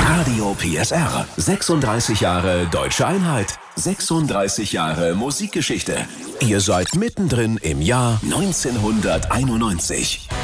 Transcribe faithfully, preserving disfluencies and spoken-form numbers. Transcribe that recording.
Radio P S R. sechsunddreißig Jahre Deutsche Einheit. sechsunddreißig Jahre Musikgeschichte. Ihr seid mittendrin im Jahr neunzehnhunderteinundneunzig.